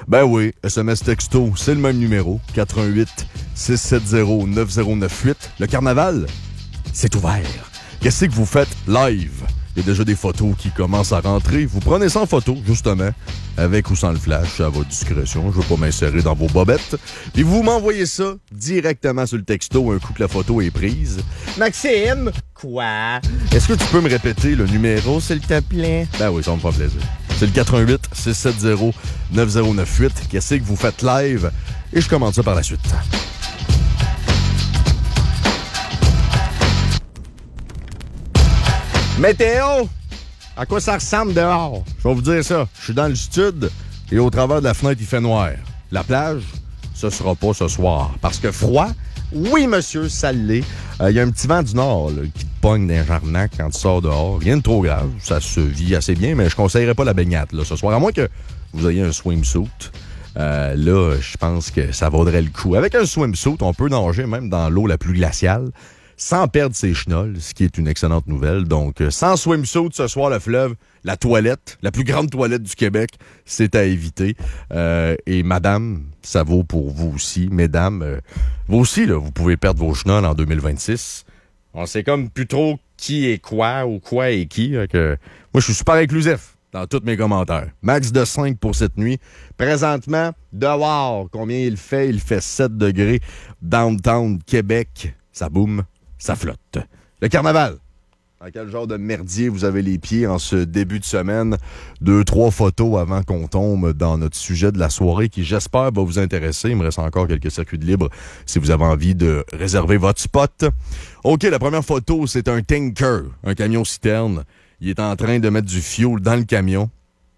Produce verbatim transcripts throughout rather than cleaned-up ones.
Ben oui, S M S texto, c'est le même numéro, quatre un huit, six sept zéro, neuf zéro neuf huit. Le carnaval, c'est ouvert. Qu'est-ce que vous faites live? Il y a déjà des photos qui commencent à rentrer. Vous prenez ça en photo, justement, avec ou sans le flash, à votre discrétion. Je ne veux pas m'insérer dans vos bobettes. Puis vous m'envoyez ça directement sur le texto un coup que la photo est prise. Maxime! Quoi? Est-ce que tu peux me répéter le numéro, s'il te plaît? Ben oui, ça me fera plaisir. C'est le quatre un huit, six sept zéro, neuf zéro neuf huit. Qu'est-ce que vous faites live? Et je commande ça par la suite. Météo! À quoi ça ressemble dehors? Je vais vous dire ça. Je suis dans le sud et au travers de la fenêtre, il fait noir. La plage, ce sera pas ce soir. Parce que froid, oui, monsieur, ça l'est. Il euh, y a un petit vent du nord là, qui te pogne dans les jarnacs quand tu sors dehors. Rien de trop grave. Ça se vit assez bien, mais je conseillerais pas la baignade là, ce soir. À moins que vous ayez un swimsuit. Euh, là, je pense que ça vaudrait le coup. Avec un swimsuit, on peut nager même dans l'eau la plus glaciale, sans perdre ses chenolles, ce qui est une excellente nouvelle. Donc, sans swimsuit ce soir, le fleuve, la toilette, la plus grande toilette du Québec, c'est à éviter. Euh, et madame, ça vaut pour vous aussi. Mesdames, euh, vous aussi, là, vous pouvez perdre vos chenolles en deux mille vingt-six. On sait comme plus trop qui est quoi ou quoi est qui. Hein, que... Moi, je suis super inclusif dans tous mes commentaires. Max de cinq pour cette nuit. Présentement, dehors, combien il fait? Il fait sept degrés. Downtown Québec, ça boum. Ça flotte. Le carnaval. Dans quel genre de merdier vous avez les pieds en ce début de semaine? Deux, trois photos avant qu'on tombe dans notre sujet de la soirée qui, j'espère, va vous intéresser. Il me reste encore quelques circuits de libre si vous avez envie de réserver votre spot. OK, la première photo, c'est un tanker, un camion-citerne. Il est en train de mettre du fioul dans le camion.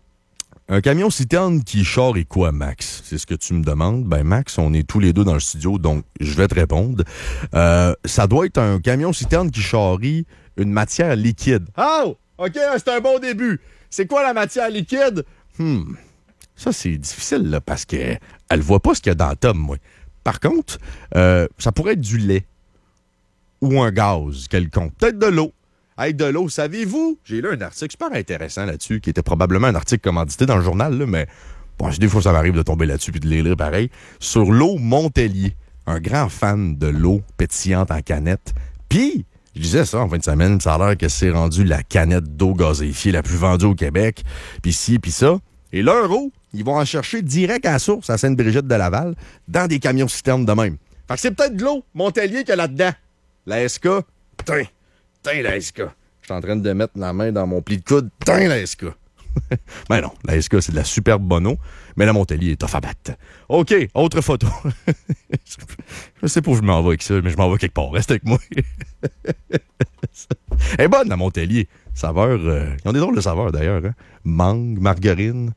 Un camion-citerne qui charrie quoi, Max? C'est ce que tu me demandes. Ben, Max, on est tous les deux dans le studio, donc je vais te répondre. Euh, ça doit être un camion-citerne qui charrie une matière liquide. Oh! OK, c'est un bon début. C'est quoi la matière liquide? Hmm. Ça, c'est difficile, là, parce qu'elle ne voit pas ce qu'il y a dans le tome, moi. Par contre, euh, ça pourrait être du lait ou un gaz quelconque. Peut-être de l'eau. Hey, de l'eau, savez-vous? J'ai lu un article super intéressant là-dessus, qui était probablement un article commandité dans le journal, là, mais bon, des fois, ça m'arrive de tomber là-dessus et de les lire pareil. Sur l'eau Montelier, un grand fan de l'eau pétillante en canette. Puis, je disais ça en fin de semaine, ça a l'air que c'est rendu la canette d'eau gazéifiée la plus vendue au Québec. Puis ci, puis ça. Et l'euro, ils vont en chercher direct à la source, à Sainte-Brigitte de Laval, dans des camions-citernes de même. Fait que c'est peut-être de l'eau Montelier qu'il y a là-dedans. La S K, putain. Tain, la S K. Je suis en train de mettre la main dans mon pli de coude. Tain, la S K. Ben non, la S K, c'est de la superbe Bono, mais la Montelier est tough à battre. OK, autre photo. Je sais pas où je m'en vais avec ça, mais je m'en vais quelque part. Reste avec moi. Elle est bonne, la Montelier. Saveur, euh, ils ont des drôles de saveurs, d'ailleurs. Hein? Mangue, margarine.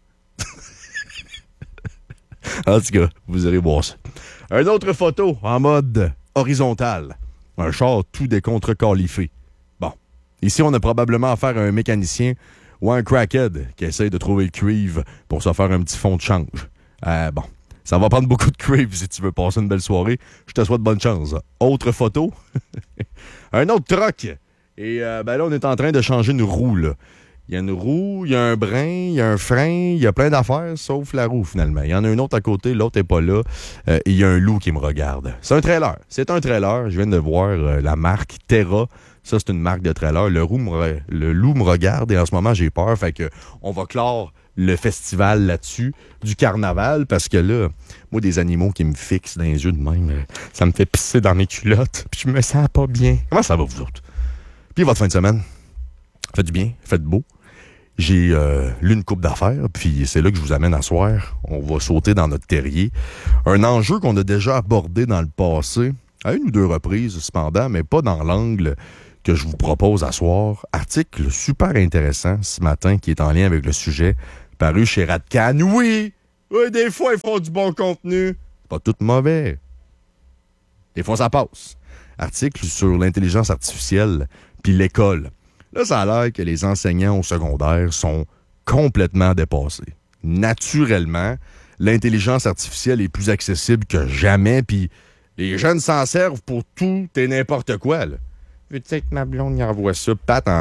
En tout cas, vous irez voir ça. Une autre photo en mode horizontal. Un char tout décontrecalifé. Bon, ici, on a probablement affaire à un mécanicien ou à un crackhead qui essaye de trouver le cuivre pour se faire un petit fond de change. Euh, bon, ça va prendre beaucoup de cuivre si tu veux passer une belle soirée. Je te souhaite bonne chance. Autre photo. Un autre truck. Et euh, ben là, on est en train de changer une roue, là. Il y a une roue, il y a un brin, il y a un frein, il y a plein d'affaires, sauf la roue, finalement. Il y en a une autre à côté, l'autre n'est pas là. Euh, et il y a un loup qui me regarde. C'est un trailer. C'est un trailer. Je viens de voir euh, la marque Terra. Ça, c'est une marque de trailer. Le, roux me re... le loup me regarde et en ce moment, j'ai peur. Fait que on va clore le festival là-dessus, du carnaval, parce que là, moi, des animaux qui me fixent dans les yeux de même, euh, ça me fait pisser dans mes culottes, puis je me sens pas bien. Comment ça va, vous autres? Puis votre fin de semaine? Faites du bien, faites beau. J'ai euh, lu une coupe d'affaires, puis c'est là que je vous amène à soir. On va sauter dans notre terrier. Un enjeu qu'on a déjà abordé dans le passé, à une ou deux reprises cependant, mais pas dans l'angle que je vous propose à soir. Article super intéressant ce matin qui est en lien avec le sujet, paru chez Radcan. Oui! Oui, des fois, ils font du bon contenu. Pas tout mauvais. Des fois, ça passe. Article sur l'intelligence artificielle puis l'école. Là, ça a l'air que les enseignants au secondaire sont complètement dépassés. Naturellement, l'intelligence artificielle est plus accessible que jamais, puis les jeunes s'en servent pour tout et n'importe quoi. Là. Veux-tu que ma blonde y envoie ça? Pat en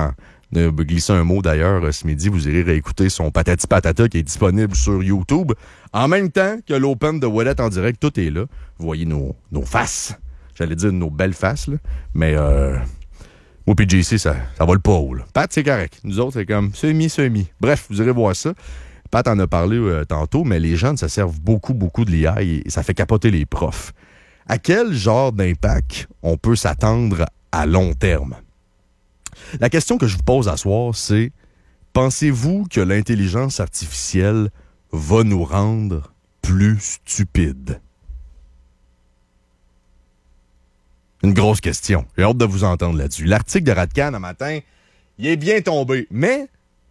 de glisser un mot d'ailleurs ce midi. Vous irez réécouter son Patati Patata qui est disponible sur YouTube. En même temps que l'Open de Ouellet en direct, tout est là. Vous voyez nos, nos faces. J'allais dire nos belles faces, là. Mais euh, moi et J C, ça, ça va le pôle. Pat, c'est correct. Nous autres, c'est comme semi, semi. Bref, vous irez voir ça. Pat en a parlé euh, tantôt, mais les jeunes, ça servent beaucoup, beaucoup de l'I A et ça fait capoter les profs. À quel genre d'impact on peut s'attendre à long terme? La question que je vous pose à soir, c'est pensez-vous que l'intelligence artificielle va nous rendre plus stupides? Une grosse question. J'ai hâte de vous entendre là-dessus. L'article de Radcan, un matin, il est bien tombé. Mais,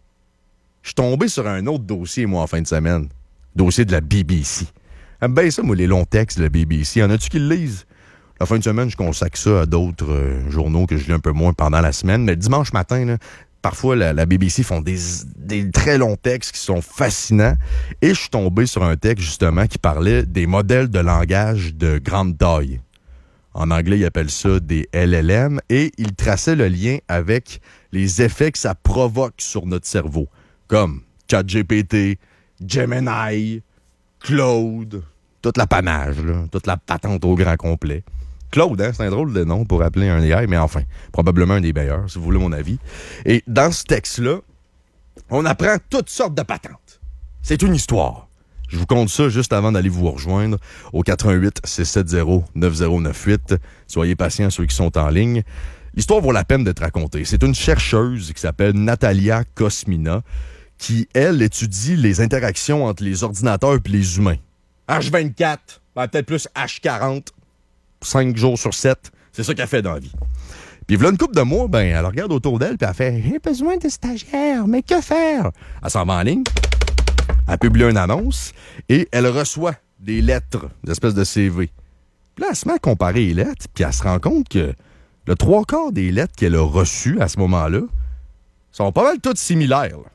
je suis tombé sur un autre dossier, moi, en fin de semaine. Dossier de la B B C. J'aime bien ça, moi, les longs textes de la B B C. Y en a-tu qui le lisent? La fin de semaine, je consacre ça à d'autres euh, journaux que je lis un peu moins pendant la semaine. Mais dimanche matin, là, parfois, la, la B B C font des, des très longs textes qui sont fascinants. Et je suis tombé sur un texte, justement, qui parlait des modèles de langage de grande taille. En anglais, ils appellent ça des L L M. Et ils traçaient le lien avec les effets que ça provoque sur notre cerveau. Comme ChatGPT, Gemini, Claude, toute la panache, là, toute la patente au grand complet. Claude, hein, c'est un drôle de nom pour appeler un A I, mais enfin, probablement un des meilleurs, si vous voulez mon avis. Et dans ce texte-là, on apprend toutes sortes de patentes. C'est une histoire. Je vous compte ça juste avant d'aller vous rejoindre au quatre un huit, six sept zéro, neuf zéro neuf huit. Soyez patients ceux qui sont en ligne. L'histoire vaut la peine d'être racontée. C'est une chercheuse qui s'appelle Natalia Kosmina qui, elle, étudie les interactions entre les ordinateurs et les humains. H vingt-quatre, ben peut-être plus H quarante, cinq jours sur sept, c'est ça qu'elle fait dans la vie. Puis voilà une couple de mois, ben, elle regarde autour d'elle puis elle fait « J'ai besoin de stagiaires, mais que faire? » Elle s'en va en ligne, elle publie une annonce et elle reçoit des lettres, des espèces de C V. Puis là, elle se met à comparer les lettres puis elle se rend compte que le trois quarts des lettres qu'elle a reçues à ce moment-là sont pas mal toutes similaires, là.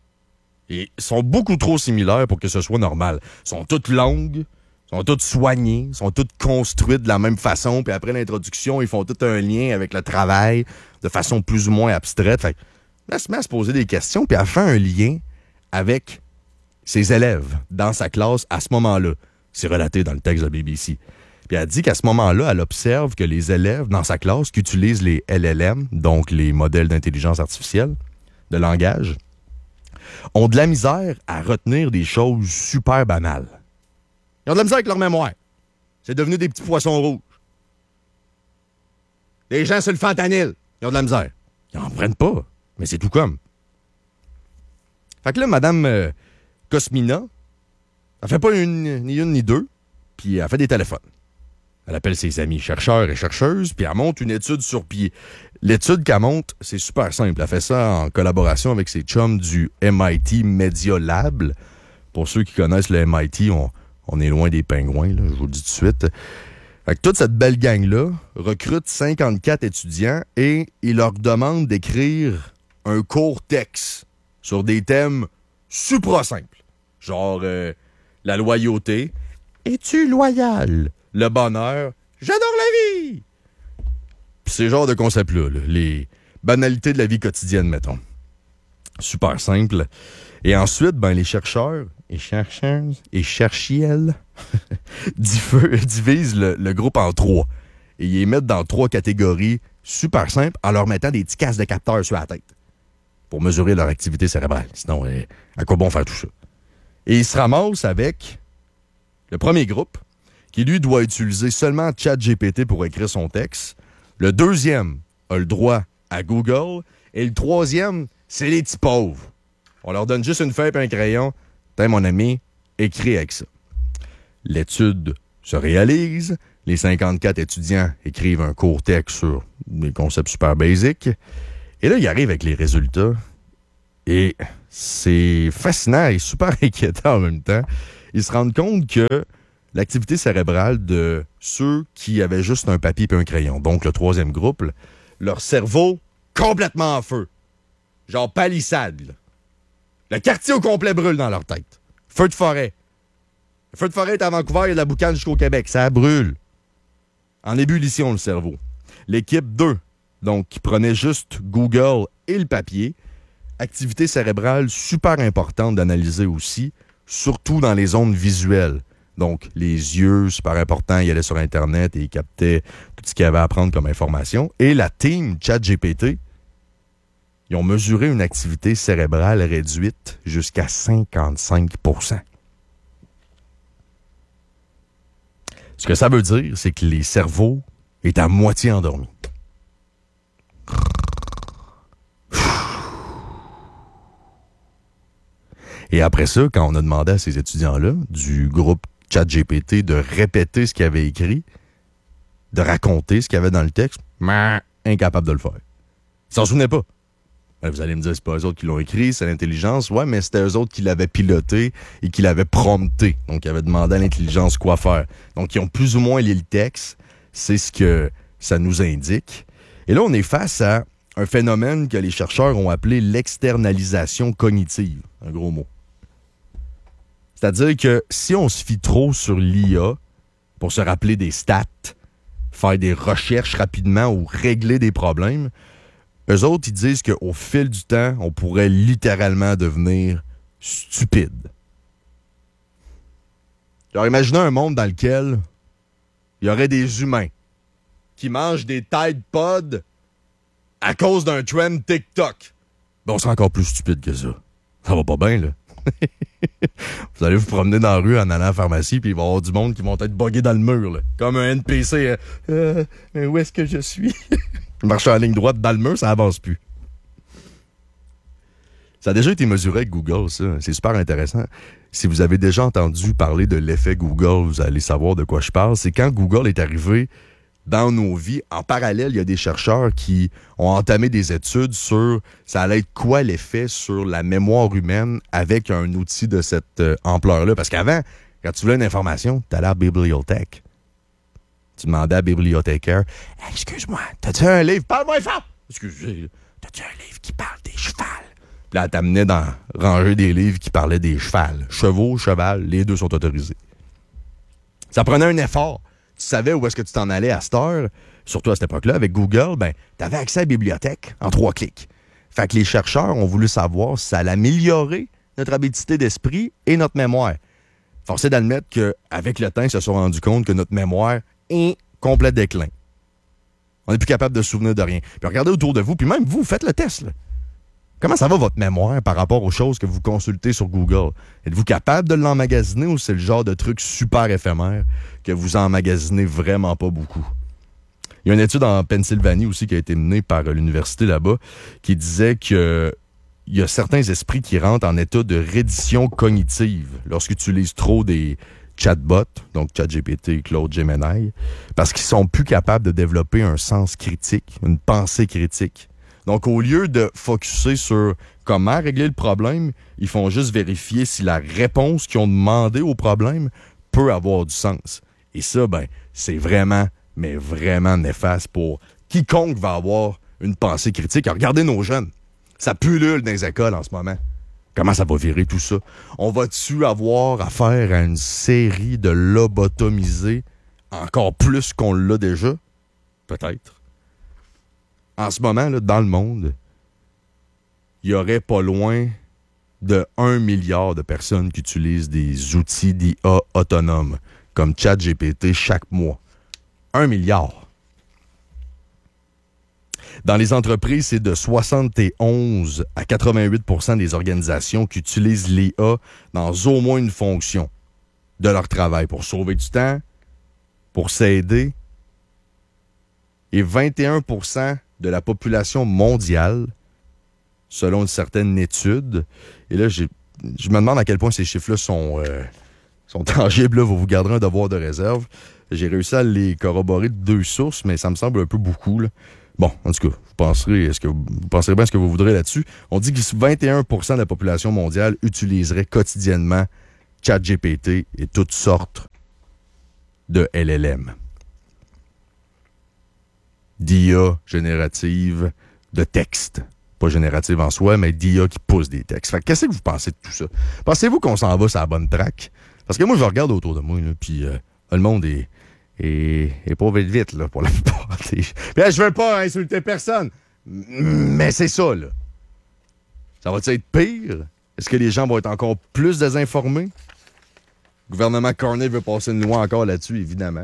Et sont beaucoup trop similaires pour que ce soit normal. Sont toutes longues, sont toutes soignées, sont toutes construites de la même façon, puis après l'introduction, ils font tout un lien avec le travail de façon plus ou moins abstraite. Fait que là, elle se met à se poser des questions, puis elle fait un lien avec ses élèves dans sa classe à ce moment-là. C'est relaté dans le texte de B B C. Puis elle dit qu'à ce moment-là, elle observe que les élèves dans sa classe qui utilisent les L L M, donc les modèles d'intelligence artificielle, de langage, ont de la misère à retenir des choses super banales. Ils ont de la misère avec leur mémoire. C'est devenu des petits poissons rouges. Des gens sur le fentanyl, ils ont de la misère. Ils n'en prennent pas, mais c'est tout comme. Fait que là, Mme euh, Kosmina, elle fait pas une, ni une ni deux, puis elle fait des téléphones. Elle appelle ses amis chercheurs et chercheuses, puis elle monte une étude sur pied. L'étude qu'elle monte, c'est super simple. Elle fait ça en collaboration avec ses chums du M I T Media Lab. Pour ceux qui connaissent le M I T, on, on est loin des pingouins, là, je vous le dis tout de suite. Fait que toute cette belle gang-là recrute cinquante-quatre étudiants et il leur demande d'écrire un court texte sur des thèmes supra simples. Genre euh, la loyauté. Es-tu loyal? Le bonheur. J'adore la vie! Puis ces genres de concepts-là, là, les banalités de la vie quotidienne, mettons. Super simple. Et ensuite, ben, les chercheurs et chercheuses et cherchielles divisent le, le groupe en trois. Et ils les mettent dans trois catégories super simples en leur mettant des petits casques de capteurs sur la tête pour mesurer leur activité cérébrale. Sinon, euh, à quoi bon faire tout ça? Et ils se ramassent avec le premier groupe qui, lui, doit utiliser seulement ChatGPT pour écrire son texte. Le deuxième a le droit à Google. Et le troisième, c'est les petits pauvres. On leur donne juste une feuille et un crayon. T'es mon ami, écris avec ça. L'étude se réalise. Les cinquante-quatre étudiants écrivent un court texte sur des concepts super basiques. Et là, ils arrivent avec les résultats. Et c'est fascinant et super inquiétant en même temps. Ils se rendent compte que l'activité cérébrale de ceux qui avaient juste un papier et un crayon, donc le troisième groupe, leur cerveau complètement en feu. Genre palissade. Là. Le quartier au complet brûle dans leur tête. Feu de forêt. Le feu de forêt est à Vancouver, il y a de la boucane jusqu'au Québec. Ça brûle. En ébullition, le cerveau. L'équipe deux donc qui prenait juste Google et le papier. Activité cérébrale super importante d'analyser aussi, surtout dans les zones visuelles. Donc, les yeux, super important, il allait sur Internet et il captait tout ce qu'il y avait à apprendre comme information. Et la team ChatGPT, ils ont mesuré une activité cérébrale réduite jusqu'à cinquante-cinq pour cent. Ce que ça veut dire, c'est que les cerveaux est à moitié endormi. Et après ça, quand on a demandé à ces étudiants-là, du groupe ChatGPT, de répéter ce qu'ils avaient écrit, de raconter ce qu'il y avait dans le texte, mais incapable de le faire. Ils s'en souvenaient pas. Ben, vous allez me dire, c'est pas eux autres qui l'ont écrit, c'est l'intelligence. Ouais, mais c'était eux autres qui l'avaient piloté et qui l'avaient prompté. Donc, ils avaient demandé à l'intelligence quoi faire. Donc, ils ont plus ou moins lu le texte. C'est ce que ça nous indique. Et là, on est face à un phénomène que les chercheurs ont appelé l'externalisation cognitive. Un gros mot. C'est-à-dire que si on se fie trop sur l'I A pour se rappeler des stats, faire des recherches rapidement ou régler des problèmes, eux autres, ils disent qu'au fil du temps, on pourrait littéralement devenir stupide. Alors, imaginez un monde dans lequel il y aurait des humains qui mangent des Tide Pods à cause d'un trend TikTok. Ben, on serait encore plus stupide que ça. Ça va pas bien, là. Vous allez vous promener dans la rue en allant à la pharmacie, puis il va y avoir du monde qui vont être buggés dans le mur, là. Comme un N P C. Euh, mais où est-ce que je suis? Marcher en ligne droite dans le mur, ça avance plus. Ça a déjà été mesuré avec Google, ça. C'est super intéressant. Si vous avez déjà entendu parler de l'effet Google, vous allez savoir de quoi je parle. C'est quand Google est arrivé dans nos vies. En parallèle, il y a des chercheurs qui ont entamé des études sur ça allait être quoi l'effet sur la mémoire humaine avec un outil de cette euh, ampleur-là. Parce qu'avant, quand tu voulais une information, tu allais à la bibliothèque. Tu demandais à la bibliothécaire, hey, « Excuse-moi, t'as-tu un livre? Parle-moi fort! Excusez, t'as-tu un livre qui parle des chevals? » Puis là, elle t'amenait dans ranger des livres qui parlaient des chevals. Chevaux, cheval, les deux sont autorisés. Ça prenait un effort. Tu savais où est-ce que tu t'en allais à cette heure, surtout à cette époque-là, avec Google, ben, tu avais accès à la bibliothèque en trois clics. Fait que les chercheurs ont voulu savoir si ça allait améliorer notre habilité d'esprit et notre mémoire. Force est d'admettre qu'avec le temps, ils se sont rendus compte que notre mémoire est complet déclin. On n'est plus capable de se souvenir de rien. Puis regardez autour de vous, puis même vous, faites le test, là. Comment ça va votre mémoire par rapport aux choses que vous consultez sur Google? Êtes-vous capable de l'emmagasiner ou c'est le genre de truc super éphémère que vous emmagasinez vraiment pas beaucoup? Il y a une étude en Pennsylvanie aussi qui a été menée par l'université là-bas qui disait que il y a certains esprits qui rentrent en état de reddition cognitive lorsqu'ils utilisent trop des chatbots, donc ChatGPT, Claude, Gemini, parce qu'ils sont plus capables de développer un sens critique, une pensée critique. Donc, au lieu de focusser sur comment régler le problème, ils font juste vérifier si la réponse qu'ils ont demandé au problème peut avoir du sens. Et ça, ben, c'est vraiment, mais vraiment néfaste pour quiconque va avoir une pensée critique. Alors, regardez nos jeunes. Ça pullule dans les écoles en ce moment. Comment ça va virer tout ça? On va-tu avoir affaire à une série de lobotomisés encore plus qu'on l'a déjà? Peut-être. En ce moment, là, dans le monde, il y aurait pas loin de un milliard de personnes qui utilisent des outils d'I A autonomes, comme ChatGPT, chaque mois. Un milliard. Dans les entreprises, c'est de soixante et onze à quatre-vingt-huit pour cent des organisations qui utilisent l'I A dans au moins une fonction de leur travail pour sauver du temps, pour s'aider. Et vingt et un pour cent de la population mondiale, selon une certaine étude. Et là, j'ai, je me demande à quel point ces chiffres-là sont, euh, sont tangibles. Là, vous vous garderez un devoir de réserve. J'ai réussi à les corroborer de deux sources, mais ça me semble un peu beaucoup, là. Bon, en tout cas, vous penserez, est-ce que vous, vous penserez bien ce que vous voudrez là-dessus. On dit que vingt et un pour cent de la population mondiale utiliserait quotidiennement ChatGPT et toutes sortes de L L M. D'I A générative de texte. Pas générative en soi, mais d'I A qui pousse des textes. Fait que qu'est-ce que vous pensez de tout ça? Pensez-vous qu'on s'en va sur la bonne track? Parce que moi, je regarde autour de moi, là, puis euh, le monde est, et, et pas vite vite, là, pour la plupart. Puis là, je veux pas insulter personne, mais c'est ça, là. Ça va-tu être pire? Est-ce que les gens vont être encore plus désinformés? Le gouvernement Carney veut passer une loi encore là-dessus, évidemment.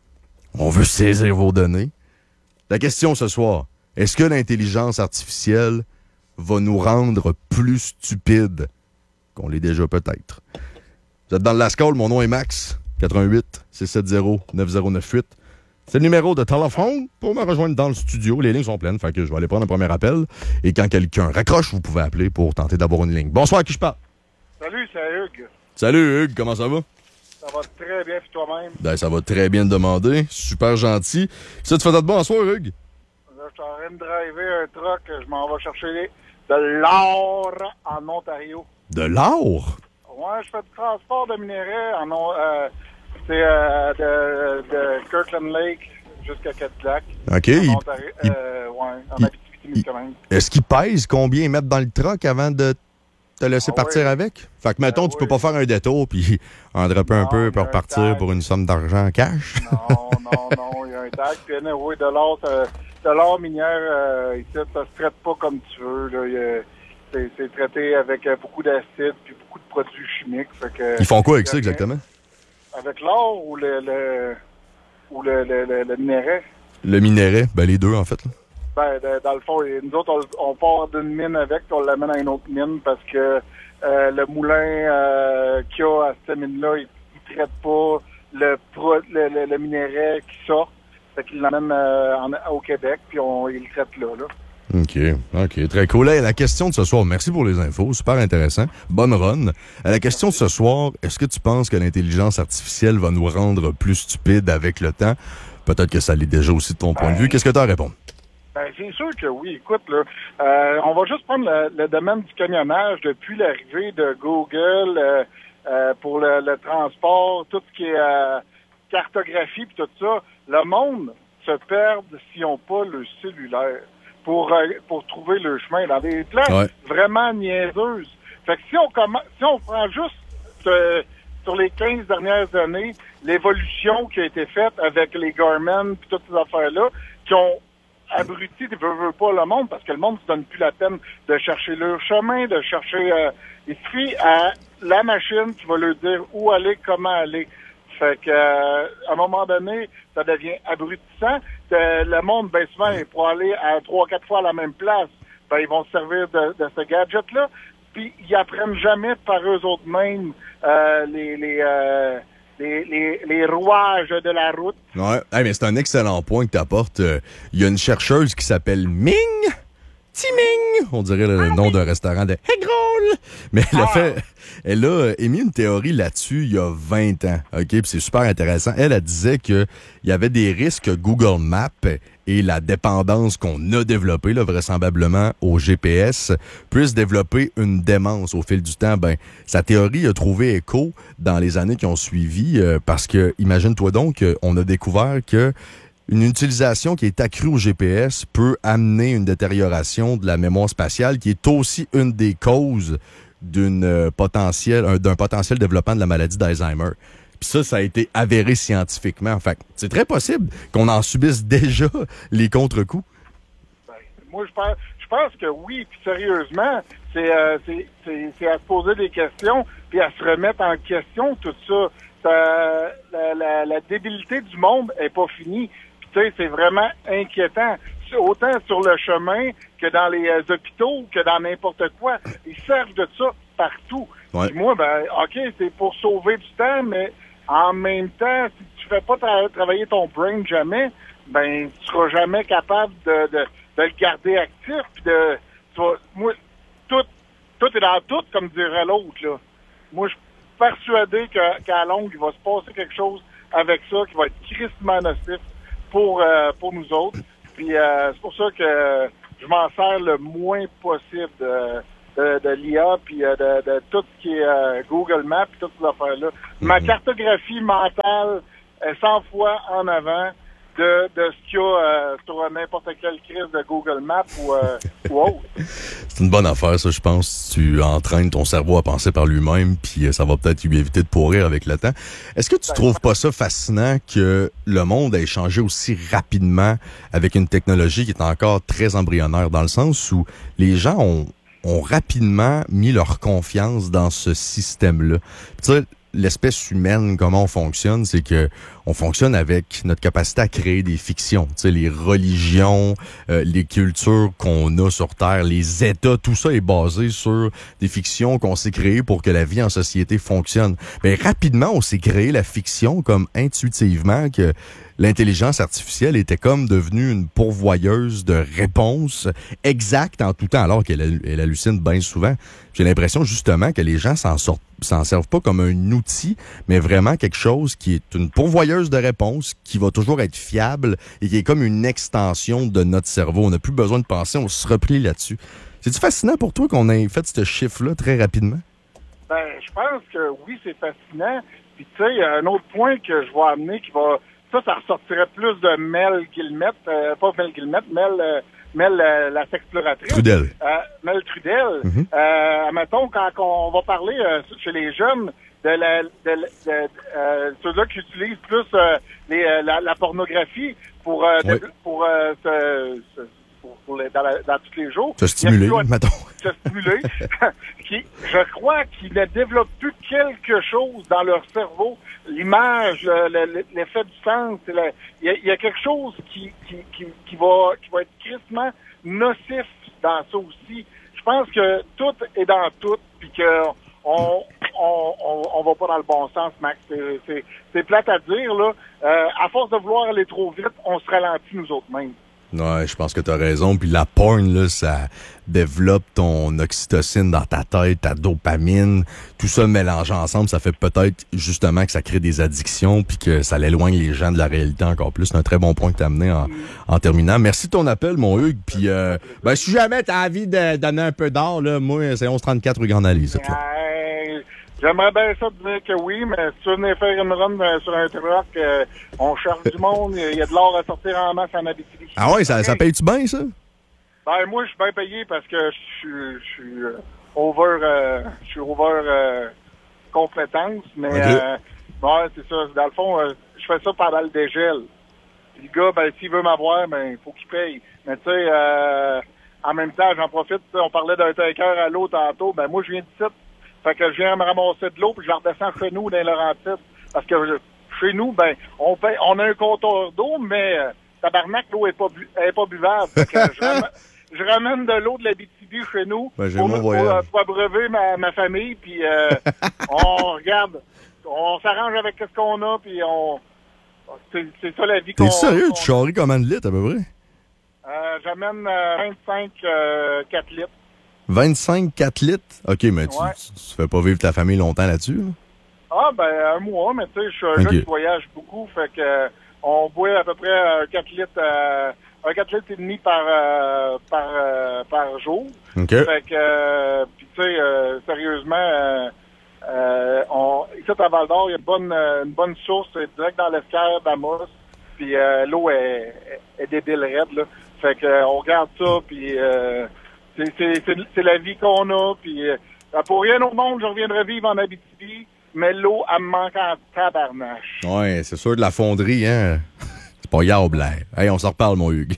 On veut saisir vos données. La question ce soir, est-ce que l'intelligence artificielle va nous rendre plus stupides qu'on l'est déjà peut-être? Vous êtes dans le Last Call, mon nom est Max, quatre-vingt-huit six sept zéro neuf zéro neuf huit. C'est le numéro de téléphone pour me rejoindre dans le studio. Les lignes sont pleines, fait que je vais aller prendre un premier appel. Et quand quelqu'un raccroche, vous pouvez appeler pour tenter d'avoir une ligne. Bonsoir, à qui je parle? Salut, c'est Hugues. Salut Hugues, comment ça va? Ça va très bien, puis toi-même? Ben, ça va très bien te demander. Super gentil. Ça, tu fais de bon en soir, Hugues? Là, je suis en train de driver un truck. Je m'en vais chercher de l'or en Ontario. De l'or? Ouais, je fais du transport de minerais en euh, c'est euh, de, de Kirkland Lake jusqu'à Cadillac. OK. En Il, Ontario, il, euh, ouais, en il, Abitibi-Témiscamingue. Est-ce qu'ils pèsent combien ils mettent dans le truck avant de te laisser Ah partir oui. avec? Fait que, mettons, Ah tu oui. peux pas faire un détour puis en dropper un Non, peu il y pour a un repartir tag. pour une somme d'argent en cash? Non, non, non, il y a un tag. Puis, oui, de l'or, ça- de l'or minière, euh, ici, ça se traite pas comme tu veux. Là. Il y a- c'est, c'est traité avec euh, beaucoup d'acide puis beaucoup de produits chimiques. Fait que, Ils font quoi avec il y a ça rien- exactement? Avec l'or ou le, le ou le, le, le, le minerai? Le minerai? Ben, les deux, en fait. Là. Ben, de- dans le fond, et nous autres, on, on part d'une mine avec, puis on l'amène à une autre mine parce que euh, le moulin euh, qu'il y a à cette mine-là, il, il traite pas le, pro, le, le, le minerai qui sort. Fait qu'il l'amène euh, en- au Québec, puis on, il le traite là, là. OK. OK. Très cool. Hey, la question de ce soir, merci pour les infos. Super intéressant. Bonne run. Euh, La question de ce soir, est-ce que tu penses que l'intelligence artificielle va nous rendre plus stupides avec le temps? Peut-être que ça l'est déjà aussi de ton point de vue. Qu'est-ce que tu as à répondre? Ben, c'est sûr que oui. Écoute, là, euh, on va juste prendre le, le domaine du camionnage depuis l'arrivée de Google euh, euh, pour le, le transport, tout ce qui est euh, cartographie puis tout ça. Le monde se perd s'ils n'ont pas le cellulaire pour euh, pour trouver le chemin dans des places Ouais. vraiment niaiseuses. Fait que si on commence, si on prend juste euh, sur les quinze dernières années, l'évolution qui a été faite avec les Garmin puis toutes ces affaires-là, qui ont abruti, ne veut, veut pas le monde, parce que le monde ne se donne plus la peine de chercher leur chemin, de chercher... Euh, il suffit à la machine qui va leur dire où aller, comment aller. Fait que euh, à un moment donné, ça devient abrutissant. Euh, le monde, ben souvent, pour aller à trois, quatre fois à la même place, ben ils vont se servir de, de ce gadget-là. Puis ils apprennent jamais par eux autres mêmes euh, les les, euh, les les les rouages de la route. Ouais. Hey, mais c'est un excellent point que tu apportes. Il y a une chercheuse qui s'appelle Ming. Timing! On dirait le Ah, nom oui. d'un restaurant de Eggroll. Mais elle a Ah. fait, elle a émis une théorie là-dessus il y a vingt ans. OK? Puis c'est super intéressant. Elle, elle disait qu'il y avait des risques que Google Maps et la dépendance qu'on a développée, là, vraisemblablement, au G P S, puissent développer une démence au fil du temps. Ben, sa théorie a trouvé écho dans les années qui ont suivi euh, parce que, imagine-toi donc, on a découvert que une utilisation qui est accrue au G P S peut amener une détérioration de la mémoire spatiale qui est aussi une des causes d'une euh, potentielle, un- d'un potentiel développement de la maladie d'Alzheimer. Puis ça, ça a été avéré scientifiquement. Fait que c'est très possible qu'on en subisse déjà les contre-coups. Ben, moi, je pense, je pense que oui, puis sérieusement, c'est, euh, c'est, c'est, c'est à se poser des questions, puis à se remettre en question tout ça. Ça- la, la, la débilité du monde est pas finie. Puis tu sais, c'est vraiment inquiétant. Autant sur le chemin que dans les euh, hôpitaux, que dans n'importe quoi. Ils servent de ça partout. Ouais. Puis moi, ben, OK, c'est pour sauver du temps, mais en même temps, si tu fais pas tra- travailler ton brain jamais, ben, tu seras jamais capable de, de, de le garder actif. Puis de, tu vas- moi, tout, tout est dans tout, comme dirait l'autre, là. Moi, je suis persuadé que, qu'à longue, il va se passer quelque chose avec ça qui va être crissement nocif pour, euh, pour nous autres. Puis euh, c'est pour ça que je m'en sers le moins possible de, de, de l'I A puis euh, de, de tout ce qui est euh, Google Maps puis toutes ces affaires-là. Mm-hmm. Ma cartographie mentale est cent fois en avant de, de ce qu'il y a euh, sur n'importe quelle crise de Google Maps ou, euh, ou autre. C'est C'est une bonne affaire, ça, je pense. Tu entraînes ton cerveau à penser par lui-même, puis ça va peut-être lui éviter de pourrir avec le temps. Est-ce que tu trouves pas ça fascinant que le monde ait changé aussi rapidement avec une technologie qui est encore très embryonnaire, dans le sens où les gens ont, ont rapidement mis leur confiance dans ce système-là? Tu sais, l'espèce humaine, comment on fonctionne, c'est que on fonctionne avec notre capacité à créer des fictions. Tu sais, les religions, euh, les cultures qu'on a sur Terre, les États, tout ça est basé sur des fictions qu'on s'est créées pour que la vie en société fonctionne. Mais rapidement, on s'est créé la fiction comme intuitivement que l'intelligence artificielle était comme devenue une pourvoyeuse de réponses exactes en tout temps, alors qu'elle elle hallucine bien souvent. J'ai l'impression justement que les gens s'en sortent, s'en servent pas comme un outil, mais vraiment quelque chose qui est une pourvoyeuse de réponses, qui va toujours être fiable et qui est comme une extension de notre cerveau. On n'a plus besoin de penser, on se replie là-dessus. C'est-tu fascinant pour toi qu'on ait fait ce chiffre-là très rapidement? Ben, je pense que oui, c'est fascinant. Puis tu sais, il y a un autre point que je vais amener qui va... Ça, ça ressortirait plus de Mel Guillemette, euh, pas Mel Guillemette, Mel, euh, Mel euh, la sexploratrice. Trudel. Euh, Mel Trudel. Mm-hmm. Euh, admettons, quand on va parler euh, chez les jeunes de la, de, de, de euh, ceux-là qui utilisent plus euh, les, euh, la, la pornographie pour euh, oui. de, pour euh, se, se Pour, pour les, dans, la, dans tous les jours. Se stimuler, mettons. Se stimuler. qui, je crois qu'ils ne développent plus quelque chose dans leur cerveau. L'image, le, le, l'effet du sens. Il y, a, y a quelque chose qui, qui, qui, qui, va, qui va être crissement nocif dans ça aussi. Je pense que tout est dans tout, puis que on, on, on, on va pas dans le bon sens, Max. C'est, c'est, c'est plate à dire, là. Euh, à force de vouloir aller trop vite, on se ralentit nous autres mêmes. Ouais, je pense que t'as raison. Puis la porn, là, ça développe ton oxytocine dans ta tête, ta dopamine. Tout ça mélangé ensemble, ça fait peut-être justement que ça crée des addictions puis que ça l'éloigne les gens de la réalité encore plus. C'est un très bon point que t'as amené en, en terminant. Merci de ton appel, mon Hugues. Puis, euh, ben, si jamais t'as envie de donner un peu d'or, là, moi, c'est onze trente-quatre rue Grande-Analyse. Ouais, j'aimerais bien ça te dire que oui, mais si tu veux faire une run euh, sur un truck, euh, on cherche du monde, il y a de l'or à sortir en masse en Abitibi. Ah ouais, ça, okay. Ça paye-tu bien, ça? Ben, moi, je suis bien payé parce que je suis, je suis euh, over, euh, je suis over euh, compétence, mais okay. euh, ouais, c'est ça. Dans le fond, euh, je fais ça pendant le dégel. Puis le gars, ben, s'il veut m'avoir, ben, il faut qu'il paye. Mais tu sais, euh, en même temps, j'en profite, on parlait d'un tanker à l'eau tantôt, ben, moi, je viens d'ici. Fait que je viens me ramasser de l'eau, puis je la redescends chez nous, dans les Laurentides. Parce que je, chez nous, ben, on paye, on a un compteur d'eau, mais euh, tabarnak, l'eau est pas, bu, est pas buvable. Fait que je, ramène, je ramène de l'eau de la B T B chez nous ben, pour, pour, pour, pour abreuver ma, ma famille, puis euh, on regarde, on s'arrange avec ce qu'on a, puis on... C'est, c'est ça la vie qu'on... T'es sérieux? qu'on, tu charries combien de litres, à peu près? Euh, j'amène euh, vingt-cinq, euh, quatre litres. vingt-cinq, quatre litres? OK, mais tu, ouais. tu, tu fais pas vivre ta famille longtemps là-dessus? Là? Ah, ben, un mois, mais tu sais, je suis un okay. gars qui voyage beaucoup, fait que euh, on boit à peu près euh, quatre litres, euh, un quatre litres et demi par, euh, par, euh, par jour. OK. Fait que, euh, pis tu sais, euh, sérieusement, euh, euh, on, ici à Val-d'Or, il y a une bonne, une bonne source, c'est direct dans l'escale d'Amos, puis euh, l'eau est, est débile raide, là. Fait que, euh, on regarde ça, puis euh, c'est, c'est, c'est, c'est la vie qu'on a, puis euh, pour rien au monde, je reviendrai vivre en Abitibi, mais l'eau, elle me manque en tabarnache. Ouais, c'est sûr de la fonderie, hein. C'est pas yable, là. Hey, on s'en reparle, mon Hugues.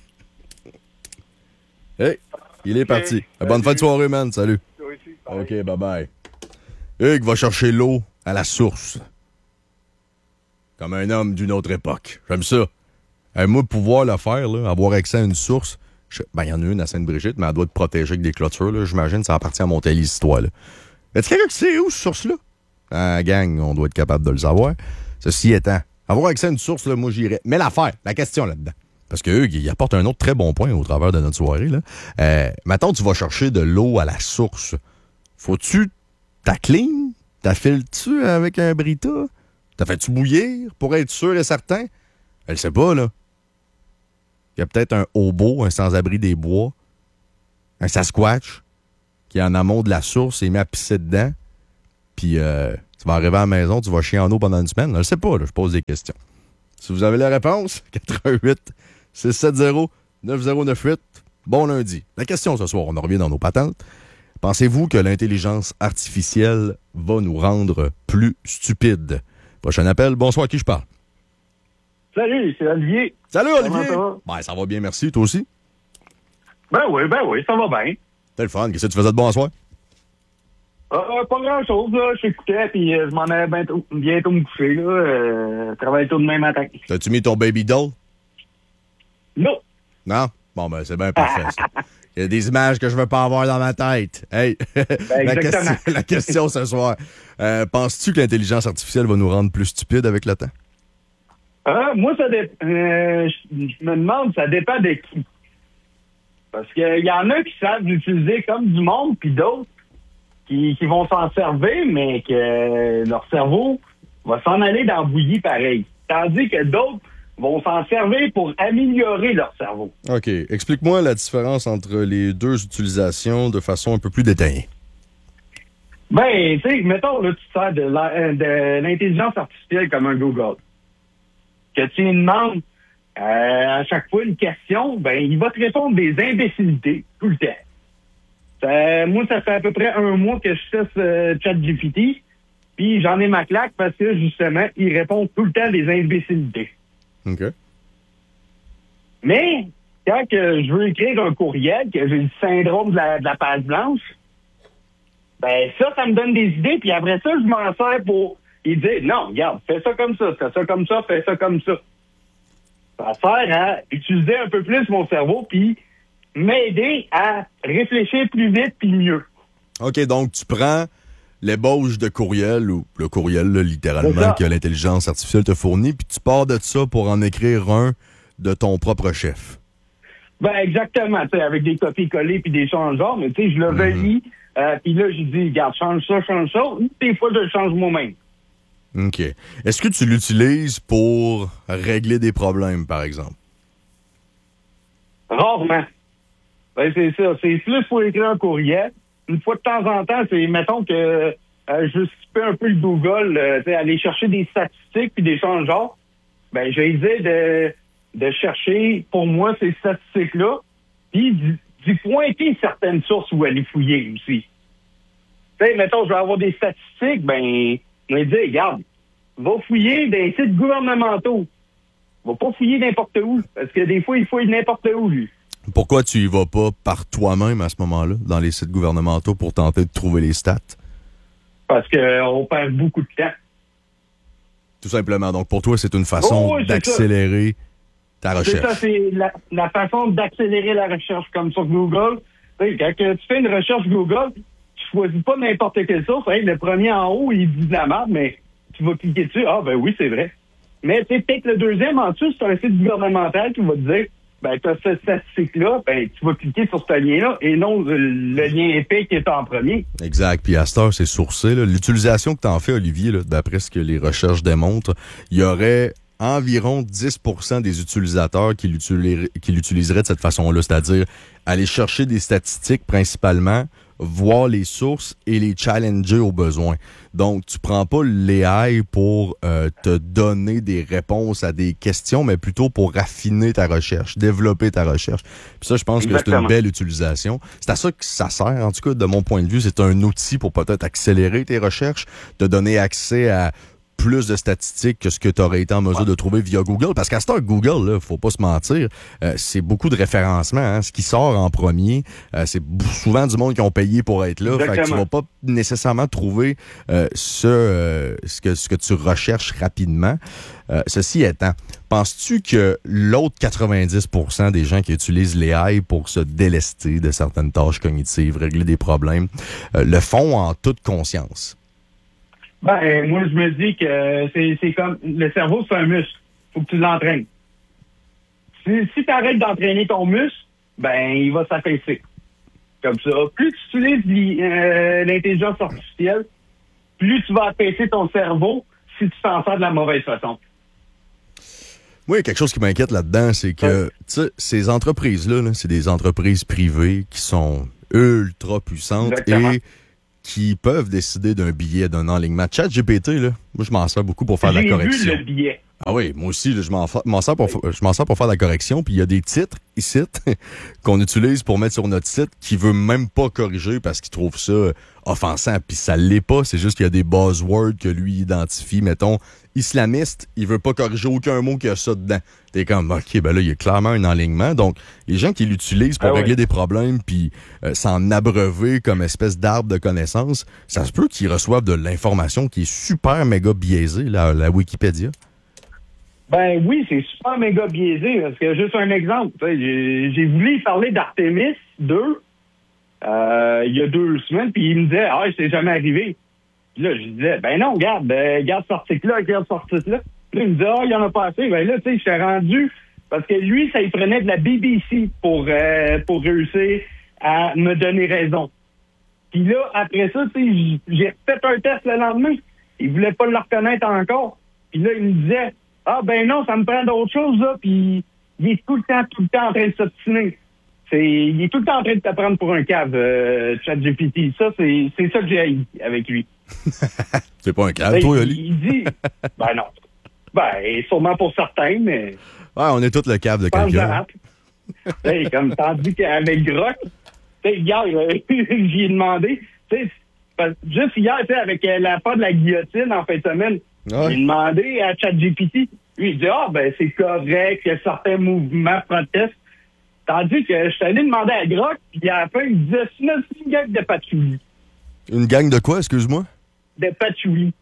Hey, il est okay. parti. Salut. Bonne fin de soirée, man. Salut. Toi aussi. Bye. OK, bye-bye. Hugues va chercher l'eau à la source. Comme un homme d'une autre époque. J'aime ça. Hey, moi, pouvoir le faire, là, avoir accès à une source, je... ben, il y en a une à Sainte-Brigitte, mais elle doit être protégée avec des clôtures, là. J'imagine ça appartient à Montélis, cette histoire-là. Est-ce quelqu'un qui sait où, cette source-là? Ah, gang, on doit être capable de le savoir. Ceci étant, avoir accès à une source, là, moi, j'irais. Mais l'affaire, la question là-dedans. Parce que Hugues, il apporte un autre très bon point au travers de notre soirée, là. Euh, maintenant, tu vas chercher de l'eau à la source. Faut-tu ta clean? T'as filé-tu avec un Brita? T'as fait-tu bouillir pour être sûr et certain? Elle sait pas, là. Il y a peut-être un hobo, un sans-abri des bois, un Sasquatch, qui est en amont de la source et met à pisser dedans. Puis euh, tu vas arriver à la maison, tu vas chier en eau pendant une semaine. Je ne sais pas, là, je pose des questions. Si vous avez la réponse, quatre un huit, six sept zéro, neuf zéro neuf huit, bon lundi. La question ce soir, on en revient dans nos patentes. Pensez-vous que l'intelligence artificielle va nous rendre plus stupides? Prochain appel. Bonsoir, à qui je parle? Salut, c'est Olivier. Salut, Olivier! Ça va? Ben, ça va bien, merci. Toi aussi? Ben oui, ben oui, ça va bien. C'était le fun. Qu'est-ce que tu faisais de bon à soir? Euh, pas grand-chose, là. J'écoutais, puis euh, je m'en allais bientôt, bientôt me coucher, là. Euh, travaille tout demain matin. T'as-tu mis ton baby doll? Non. Non? Bon, ben, c'est bien parfait, ça. Il y a des images que je veux pas avoir dans ma tête. Hey! Ben, la, exactement. question, la question ce soir. Euh, penses-tu que l'intelligence artificielle va nous rendre plus stupides avec le temps? Euh, moi, ça dé... euh, je je me demande, ça dépend de qui. Parce qu'il y en a qui savent l'utiliser comme du monde, puis d'autres qui, qui vont s'en servir, mais que leur cerveau va s'en aller dans la bouillie pareil. Tandis que d'autres vont s'en servir pour améliorer leur cerveau. OK. Explique-moi la différence entre les deux utilisations de façon un peu plus détaillée. Ben, tu sais, mettons, là, tu te sers de la- de l'intelligence artificielle comme un Google. Que tu lui demandes euh, à chaque fois une question, ben, il va te répondre des imbécilités tout le temps. Ça- moi, ça fait à peu près un mois que je teste euh, ChatGPT, puis j'en ai ma claque parce que, justement, il répond tout le temps des imbécilités. OK. Mais, quand que je veux écrire un courriel, que j'ai le syndrome de la, de la page blanche, ben ça, ça me donne des idées, puis après ça, je m'en sers pour lui dire, non, regarde, fais ça comme ça, fais ça comme ça, fais ça comme ça. Ça sert à utiliser un peu plus mon cerveau, puis m'aider à réfléchir plus vite puis mieux. OK, donc tu prends l'ébauche de courriel, ou le courriel, là, C'est littéralement, ça. que l'intelligence artificielle te fournit, puis tu pars de ça pour en écrire un de ton propre chef. Ben exactement, tu sais, avec des copies-collées puis des changements, mais tu sais, je le relis, euh, puis là, je dis, regarde, change ça, change ça, ou des fois, je le change moi-même. OK. Est-ce que tu l'utilises pour régler des problèmes, par exemple? Rarement. Ben, c'est ça. C'est plus pour écrire un courriel. Une fois de temps en temps, c'est, mettons que euh, je skipper un peu le Google, euh, tu sais, aller chercher des statistiques puis des changements. Ben, j'ai essayé de, de chercher, pour moi, ces statistiques-là, puis d'y d'y pointer certaines sources où aller fouiller aussi. Tu sais, mettons, je vais avoir des statistiques, ben, je vais dire, regarde, va fouiller des sites gouvernementaux. Va pas fouiller n'importe où, parce que des fois, il fouille n'importe où, lui. Pourquoi tu y vas pas par toi-même à ce moment-là, dans les sites gouvernementaux, pour tenter de trouver les stats? Parce qu'on perd beaucoup de temps. Tout simplement. Donc, pour toi, c'est une façon Oh, oui, c'est d'accélérer ta C'est recherche. ça, c'est la, la façon d'accélérer la recherche, comme sur Google. Tu sais, quand que tu fais une recherche Google, tu choisis pas n'importe quelle source. Hein, le premier en haut, il dit de la merde, mais tu vas cliquer dessus. Ah, ben oui, c'est vrai. Mais tu sais, peut-être le deuxième en dessous, c'est un site gouvernemental qui va te dire, ben, tu as cette statistique-là, ben, tu vas cliquer sur ce lien-là et non le, le lien épais qui est en premier. Exact. Puis à cette heure, c'est sourcé. là. L'utilisation que tu en fais, Olivier, là, d'après ce que les recherches démontrent, il y aurait environ dix pour cent des utilisateurs qui l'utiliseraient, qui l'utiliseraient de cette façon-là, c'est-à-dire aller chercher des statistiques principalement, voir les sources et les challenger aux besoins. Donc, tu prends pas l'A I pour euh, te donner des réponses à des questions, mais plutôt pour raffiner ta recherche, développer ta recherche. Puis ça, je pense que c'est une Exactement. belle utilisation. C'est à ça que ça sert, en tout cas, de mon point de vue. C'est un outil pour peut-être accélérer tes recherches, te donner accès à plus de statistiques que ce que tu aurais été en mesure de trouver via Google. Parce qu'à ce temps, Google, là, faut pas se mentir, euh, c'est beaucoup de référencement. Hein. Ce qui sort en premier, euh, c'est b- souvent du monde qui ont payé pour être là. Fait que tu Exactement. vas pas nécessairement trouver euh, ce, euh, ce, que, ce que tu recherches rapidement. Euh, ceci étant, penses-tu que l'autre quatre-vingt-dix pour cent des gens qui utilisent l'A I pour se délester de certaines tâches cognitives, régler des problèmes, euh, le font en toute conscience? Ben, moi, je me dis que c'est, c'est comme, le cerveau, c'est un muscle. Faut que tu l'entraînes. Si, si tu arrêtes d'entraîner ton muscle, ben, il va s'affaisser. Comme ça. Plus tu utilises l'i- euh, l'intelligence artificielle, plus tu vas affaisser ton cerveau si tu t'en sers de la mauvaise façon. Moi, il y a quelque chose qui m'inquiète là-dedans, c'est que, tu sais, ces entreprises-là, là, c'est des entreprises privées qui sont ultra puissantes Exactement. et qui peuvent décider d'un billet, d'un enlignement. ChatGPT, là, moi, je m'en sers beaucoup pour faire de la J'ai correction. vu le billet. Ah oui, moi aussi, là, je m'en fa- m'en sers pour, fa- je m'en sers pour faire la correction, puis il y a des titres ici qu'on utilise pour mettre sur notre site qui veut même pas corriger parce qu'il trouve ça offensant, puis ça l'est pas, c'est juste qu'il y a des buzzwords que lui identifie, mettons, islamiste, il veut pas corriger aucun mot qu'il y a ça dedans. T'es comme, OK, ben là, il y a clairement un enlignement, donc les gens qui l'utilisent pour ah régler oui. des problèmes puis euh, s'en abreuver comme espèce d'arbre de connaissances, ça se peut qu'ils reçoivent de l'information qui est super méga biaisée, là, la Wikipédia. Ben oui, c'est super méga biaisé. Parce que juste un exemple, tu sais, j'ai, j'ai voulu parler d'Artemis deux euh, il y a deux semaines, puis il me disait ah c'est jamais arrivé. Puis là, je disais ben non, regarde, ben, regarde cet article-là, regarde cet article-là. Puis là, il me disait ah il y en a pas assez. Ben là, tu sais, je suis rendu parce que lui, ça il prenait de la B B C pour euh, pour réussir à me donner raison. Puis là, après ça, tu sais, j'ai fait un test le lendemain. Il voulait pas le reconnaître encore. Puis là, il me disait ah ben non, ça me prend d'autres choses, là, puis il est tout le temps, tout le temps en train de s'obstiner. C'est, il est tout le temps en train de te prendre pour un cave, euh, ChatGPT. Ça, c'est, c'est ça que j'ai haï avec lui. C'est pas un câble, toi, il, Oli? il dit, ben non. Ben, sûrement pour certains, mais... Ouais, on est tous le câble de pense quelqu'un. Hey, comme tandis qu'avec Grok, tu sais, hier, euh, j'y ai demandé, tu sais, parce- juste hier, tu sais, avec euh, la part de la guillotine en fin de semaine, Ouais. j'ai demandé à ChatGPT. Lui, il dit, ah, ben, c'est correct, il y a certains mouvements protestent. Tandis que je suis allé demander à Grok, puis à la fin, il disait, c'est une c'est une gang de patchouli. Une gang de quoi, excuse-moi? De patchouli.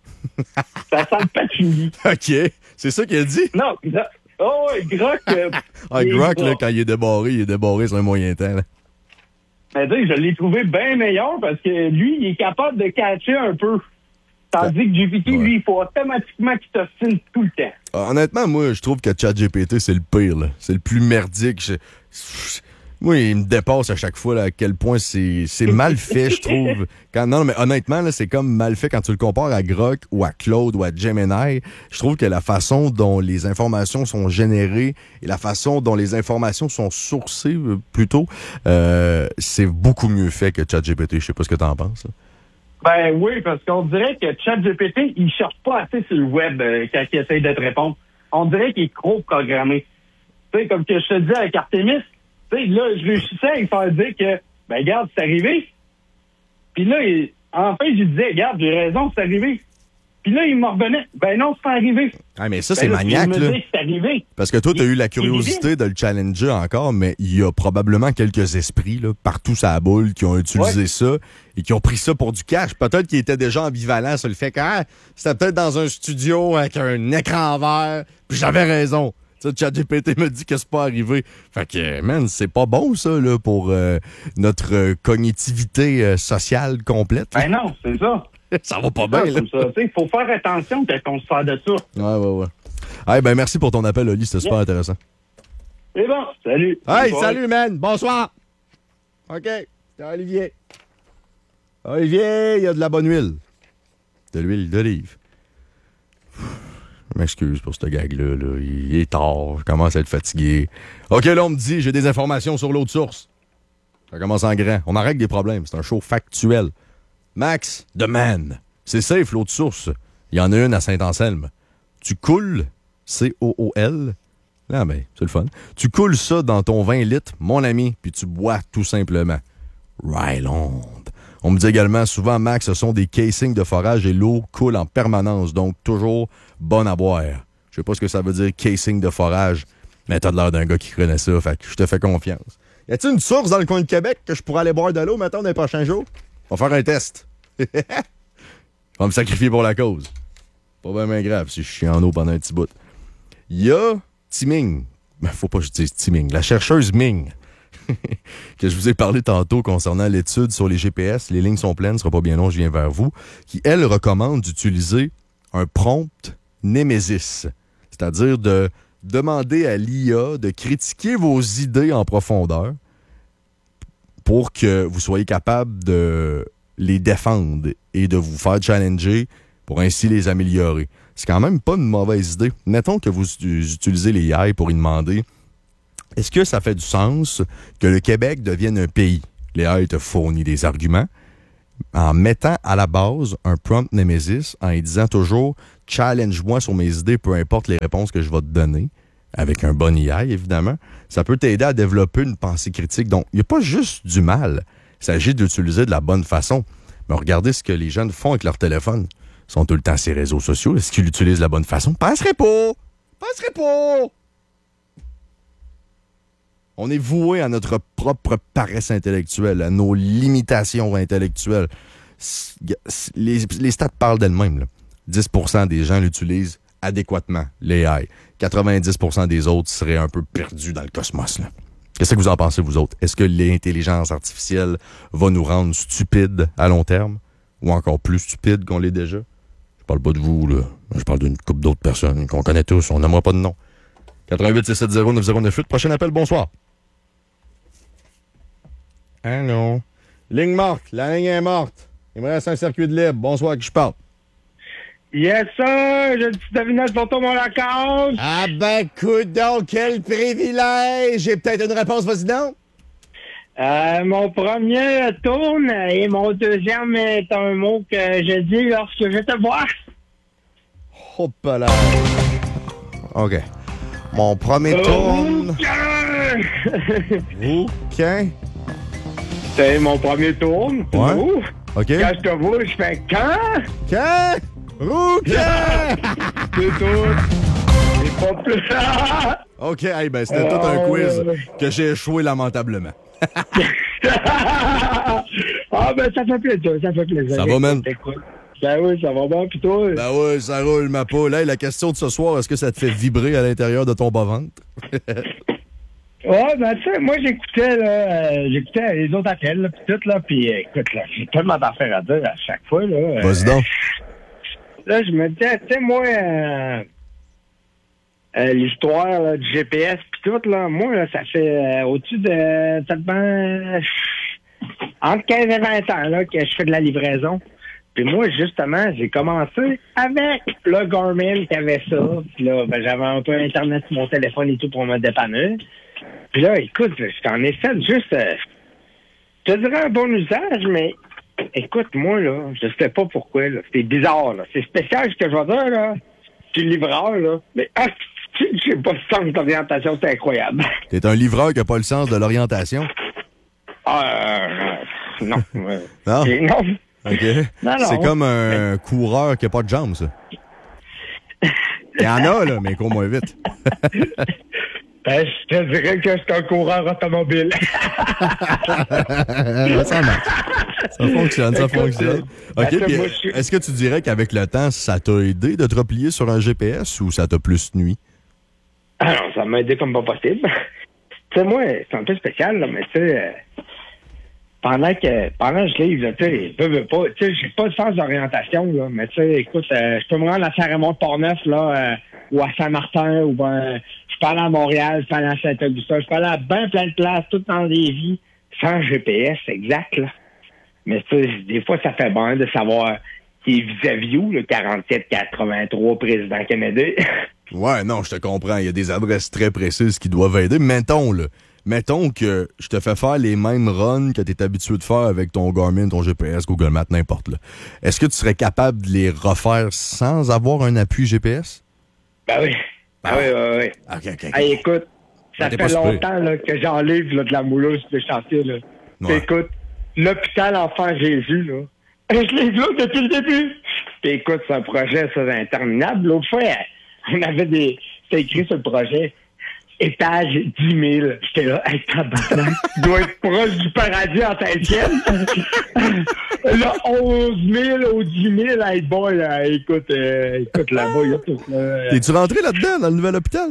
Ça sent le patchouli. OK. C'est ça qu'il a dit? Non, ça- oh, ouais, Grok. euh, Ah, il est Grok, là, gras. quand il est débarré, il est débarré sur un moyen temps. Là. Mais tu sais, je l'ai trouvé bien meilleur parce que lui, il est capable de catcher un peu. Tandis que G P T, Ouais. lui, il faut automatiquement qu'il t'obstine tout le temps. Ah, honnêtement, moi, je trouve que ChatGPT, c'est le pire. Là. C'est le plus merdique. Je- Moi, il me dépasse à chaque fois là, à quel point c'est, c'est mal fait, je trouve. Quand, non, mais honnêtement, là, c'est comme mal fait quand tu le compares à Grok ou à Claude ou à Gemini. Je trouve que la façon dont les informations sont générées et la façon dont les informations sont sourcées, euh, plutôt, euh, c'est beaucoup mieux fait que ChatGPT. Je sais pas ce que t'en penses. Là. Ben oui, parce qu'on dirait que ChatGPT, il cherche pas assez sur le web euh, quand il essaye de te répondre. On dirait qu'il est trop programmé. Tu sais, comme que je te disais avec Artemis, tu sais, là, je réussissais à lui faire dire que, ben regarde, c'est arrivé. Puis là, il, enfin, je lui disais, regarde, j'ai raison, c'est arrivé. Puis là, il me revenait, ben non, c'est pas arrivé. Ah, mais ça, Ben c'est là, maniaque, il me là. dit que c'est arrivé. Parce que toi, tu as Il- eu la il est curiosité de le challenger encore, mais il y a probablement quelques esprits là, partout sur la boule qui ont utilisé Ouais. ça et qui ont pris ça pour du cash. Peut-être qu'ils étaient déjà ambivalents sur le fait que ah, c'était peut-être dans un studio avec un écran vert, puis j'avais raison. Ça, ChatGPT me dit que c'est pas arrivé. Fait que, man, c'est pas bon, ça, là, pour euh, notre euh, cognitivité euh, sociale complète. Ben non, c'est ça. Ça va pas C'est ça, bien, là. comme ça. Tu sais, il faut faire attention quand on se sert de ça. Ouais, ouais, ouais. Hey, ben, merci pour ton appel, Oli. C'était super Yeah. intéressant. C'est bon, salut. Hey, Bye. salut, man. Bonsoir. OK. C'est Olivier. Olivier, il y a de la bonne huile. De l'huile d'olive. Je m'excuse pour ce gag-là. Là. Il est tard. Je commence à être fatigué. OK, là, on me dit, j'ai des informations sur l'autre source. Ça commence en grand. On en règle des problèmes. C'est un show factuel. Max, The Man. C'est safe, l'autre source. Il y en a une à Saint-Anselme. Tu coules, C O O L. Ah ben, c'est le fun. Tu coules ça dans ton vingt litres, mon ami, puis tu bois tout simplement. Ryland. On me dit également, souvent, Max, ce sont des casings de forage et l'eau coule en permanence, donc toujours bonne à boire. Je sais pas ce que ça veut dire, casing de forage, mais t'as l'air d'un gars qui connaît ça, fait que je te fais confiance. Y a-t-il une source dans le coin de Québec que je pourrais aller boire de l'eau, maintenant, dans les prochains jours? On va faire un test. Je vais me sacrifier pour la cause. Pas vraiment grave si je suis en eau pendant un petit bout. Il y a Timing. Ben, faut pas que je dise Timing. La chercheuse Ming. que je vous ai parlé tantôt concernant l'étude sur les G P S. Les lignes sont pleines, ce sera pas bien long, je viens vers vous. Qui, elle, recommande d'utiliser un prompt Némésis. C'est-à-dire de demander à l'I A de critiquer vos idées en profondeur pour que vous soyez capable de les défendre et de vous faire challenger pour ainsi les améliorer. C'est quand même pas une mauvaise idée. Mettons que vous utilisez les A I pour y demander est-ce que ça fait du sens que le Québec devienne un pays? Les A I te fournit des arguments. en mettant à la base un prompt Nemesis, en y disant toujours « challenge-moi sur mes idées, peu importe les réponses que je vais te donner », avec un bon I A, évidemment, ça peut t'aider à développer une pensée critique. Donc, il n'y a pas juste du mal. Il s'agit de l'utiliser de la bonne façon. Mais regardez ce que les jeunes font avec leur téléphone. Ils sont tout le temps sur les réseaux sociaux. Est-ce qu'ils l'utilisent de la bonne façon? Penserais pas! Penserais pas! On est voué à notre propre paresse intellectuelle, à nos limitations intellectuelles. Les, les stats parlent d'elles-mêmes. Là. dix pour cent des gens l'utilisent adéquatement, l'A I. quatre-vingt-dix pour cent des autres seraient un peu perdus dans le cosmos. Là. Qu'est-ce que vous en pensez, vous autres? Est-ce que l'intelligence artificielle va nous rendre stupides à long terme? Ou encore plus stupides qu'on l'est déjà? Je parle pas de vous, là. Je parle d'une couple d'autres personnes qu'on connaît tous. On n'aimera pas de nom. quatre-vingt-huit six sept zéro neuf zéro neuf huit. Prochain appel, bonsoir. Allô? Ligne morte. La ligne est morte. Il me reste un circuit de libre. Bonsoir, à qui je parle? Yes, sir! J'ai une petite devinette pour toi, mon lacage! Ah ben, coudonc, quel privilège! J'ai peut-être une réponse, vas-y donc! Euh, mon premier tourne et mon deuxième est un mot que je dis lorsque je te vois. Hop là! OK. Mon premier tourne... Rouquin! C'est mon premier tourne. Ouais. Ouh. OK. Quand je te vois, je fais quand? Quand? Rouquin! C'est tout. C'est pas plus. OK, hey, ben c'était tout un quiz que j'ai échoué lamentablement. Ah, ben ça fait plaisir, ça fait plaisir. Ça va, man? Écoute. Ben oui, ça va bien, pis toi? Ben oui, ça roule, ma poule. Hey, la question de ce soir, est-ce que ça te fait vibrer à l'intérieur de ton bas-ventre? Ouais, ben tu sais, moi j'écoutais là, euh, j'écoutais les autres appels, là, pis tout, là, pis euh, écoute, là, j'ai tellement d'affaires à dire à chaque fois, là. Euh, Vas-y donc. Là, je me disais, tu sais, moi, euh, euh, l'histoire là, du G P S pis tout, là, moi, là, ça fait euh, au-dessus de, tellement, entre quinze et vingt ans, là, que je fais de la livraison. Puis moi, justement, j'ai commencé avec le Garmin qui avait ça. Puis là, ben, j'avais un peu Internet sur mon téléphone et tout pour me dépanner. Puis là, écoute, j'en ai fait juste, euh, je te dirais un bon usage, mais écoute, moi, là, je sais pas pourquoi, là. C'est bizarre, là. C'est spécial ce que je vais dire, là. Je suis livreur, là. Mais, ah, j'ai pas le sens d'orientation, c'est incroyable. T'es un livreur qui a pas le sens de l'orientation? Ah, euh, non. Euh, non? Non. OK. Non, non. C'est comme un mais... coureur qui a pas de jambes, ça. Il y en a, là, mais il court moins vite. Ben, je te dirais que c'est un coureur automobile. Ça marche. Ça fonctionne, ça Écoute, fonctionne. ben, OK, puis moi, je... est-ce que tu dirais qu'avec le temps, ça t'a aidé de te replier sur un G P S ou ça t'a plus nuit? Ah non, ça m'a aidé comme pas possible. Tu sais, moi, c'est un peu spécial, là, mais tu sais, euh, pendant que pendant que je livre, tu sais, je veux pas, tu sais, j'ai pas de sens d'orientation, là, mais tu sais, écoute, euh, je peux me rendre à Saint-Raymond-de-Portneuf, là, euh, ou à Saint-Martin, ou ben, je peux aller à Montréal, je peux aller à Saint-Augustin, je peux aller à bien plein de places, tout dans des vies, sans G P S, exact, là. Mais tu sais, des fois, ça fait bien de savoir qui est vis-à-vis où, le quarante-sept quatre-vingt-trois président Kennedy. Ouais, non, je te comprends. Il y a des adresses très précises qui doivent aider. Mettons, là, mettons que je te fais faire les mêmes runs que tu es habitué de faire avec ton Garmin, ton G P S, Google Maps, n'importe. Là. Est-ce que tu serais capable de les refaire sans avoir un appui G P S? Ben oui. Ben oui, oui, oui. OK, OK. okay. Hey, écoute, ça ben, fait longtemps là, que j'enlève là, de la mouleuse de chantier. Là. Ouais. Écoute, l'hôpital Enfant Jésus, là, je l'ai vu là depuis le début. Puis écoute, c'est un projet ça, interminable. L'autre fois, on avait des... C'était écrit sur le projet, étage dix mille. J'étais là, hey, tabarnak, tu dois être proche du paradis en Saint-Étienne. Là, onze mille ou dix mille, hey boy, là, écoute, euh, écoute, là-bas, il y a tout. Là, T'es-tu rentré là-dedans, dans le nouvel hôpital?